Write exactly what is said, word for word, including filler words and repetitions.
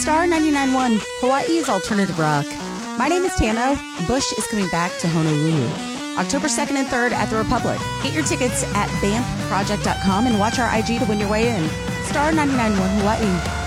Star ninety-nine point one, Hawaii's alternative rock. My name is Tamo. Bush is coming back to Honolulu October second and third at the Republic. Get your tickets at bamf project dot com and watch our I G to win your way in. Star ninety-nine point one Hawaii.